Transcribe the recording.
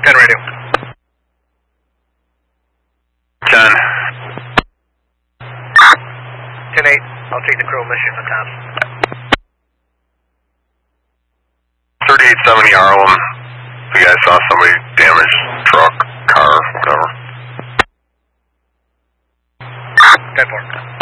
10 radio. 10. 10-8. I'll take the crew mission on Tom's. 3870 Harlem. The guy saw somebody damage truck, car, whatever. 10-4.